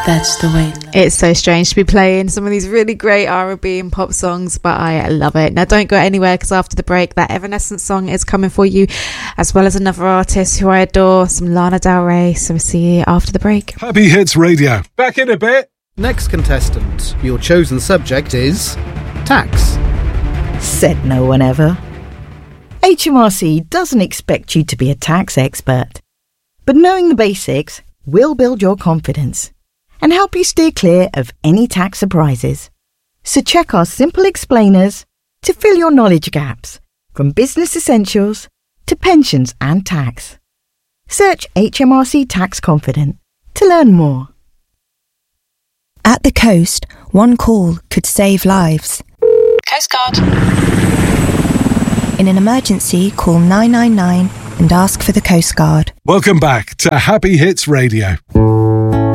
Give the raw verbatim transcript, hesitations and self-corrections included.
That's the way. It's so strange to be playing some of these really great R and B and pop songs, but I love it. Now don't go anywhere, because after the break, that Evanescence song is coming for you, as well as another artist who I adore, some Lana Del Rey. So we'll see you after the break. Happy Hits Radio. Back in a bit. Next contestant, your chosen subject is tax. Said no one ever. H M R C doesn't expect you to be a tax expert, but knowing the basics will build your confidence and help you steer clear of any tax surprises. So check our simple explainers to fill your knowledge gaps, from business essentials to pensions and tax. Search H M R C Tax Confident to learn more. At the coast, one call could save lives. Coast Guard. In an emergency, call nine nine nine and ask for the Coast Guard. Welcome back to Happy Hits Radio.